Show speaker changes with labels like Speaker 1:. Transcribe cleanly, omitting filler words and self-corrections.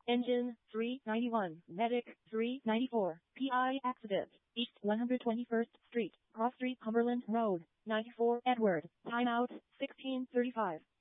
Speaker 1: Engine 391, Medic 394, PI accident, East 121st Street, Cross Street, Cumberland Road, 94 Edward, timeout 16:35.